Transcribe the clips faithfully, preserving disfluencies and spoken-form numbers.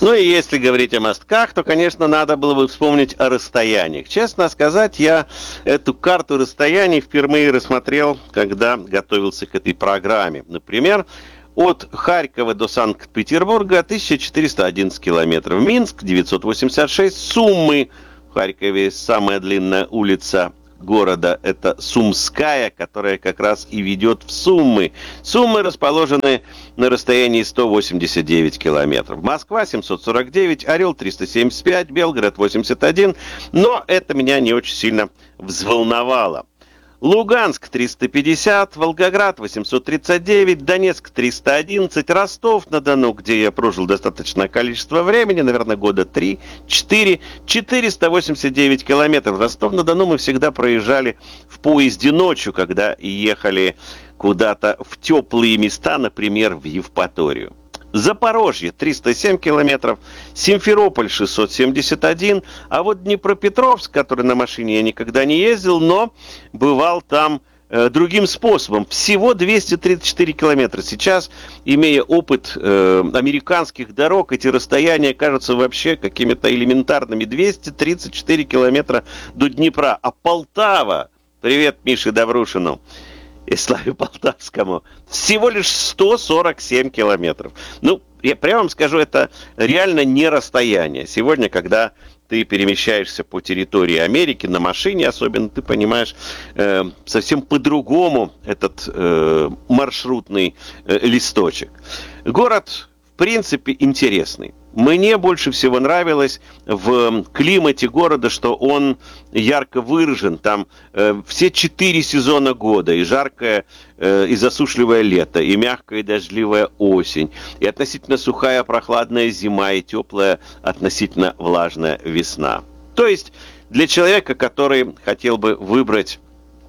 Ну и если говорить о мостках, то, конечно, надо было бы вспомнить о расстояниях. Честно сказать, я эту карту расстояний впервые рассмотрел, когда готовился к этой программе. Например, от Харькова до Санкт-Петербурга тысяча четыреста одиннадцать километров, Минск девятьсот восемьдесят шесть, Сумы, в Харькове самая длинная улица города, это Сумская, которая как раз и ведет в Сумы. Сумы расположены на расстоянии сто восемьдесят девять километров. Москва семьсот сорок девять, Орел триста семьдесят пять, Белгород восемьдесят один. Но это меня не очень сильно взволновало. Луганск триста пятьдесят, Волгоград восемьсот тридцать девять, Донецк триста одиннадцать, Ростов-на-Дону, где я прожил достаточное количество времени, наверное, года три-четыре, четыреста восемьдесят девять километров. Ростов-на-Дону мы всегда проезжали в поезде ночью, когда ехали куда-то в теплые места, например, в Евпаторию. Запорожье триста семь километров, Симферополь шестьсот семьдесят один, а вот Днепропетровск, который на машине я никогда не ездил, но бывал там э, другим способом, всего двести тридцать четыре километра. Сейчас, имея опыт э, американских дорог, эти расстояния кажутся вообще какими-то элементарными. двести тридцать четыре километра до Днепра, а Полтава, привет Мише Добрушину и Славе Полтавскому, всего лишь сто сорок семь километров. Ну, я прямо вам скажу, это реально не расстояние. Сегодня, когда ты перемещаешься по территории Америки на машине, особенно, ты понимаешь э, совсем по-другому этот э, маршрутный э, листочек. Город, в принципе, интересный. Мне больше всего нравилось в климате города, что он ярко выражен. Там э, все четыре сезона года. И жаркое, э, и засушливое лето, и мягкая, и дождливая осень, и относительно сухая, прохладная зима, и теплая, относительно влажная весна. То есть для человека, который хотел бы выбрать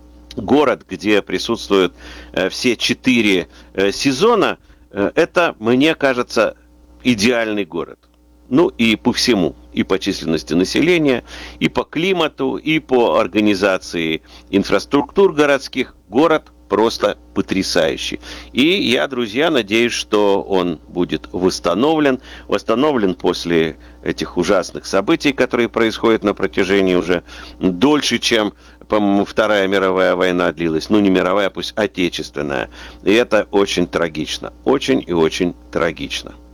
город, где присутствуют э, все четыре э, сезона, э, это, мне кажется, идеальный город. Ну и по всему, и по численности населения, и по климату, и по организации инфраструктур городских. Город просто потрясающий. И я, друзья, надеюсь, что он будет восстановлен. Восстановлен после этих ужасных событий, которые происходят на протяжении уже дольше, чем, по-моему, Вторая мировая война длилась. Ну, не мировая, пусть отечественная. И это очень трагично. Очень и очень трагично.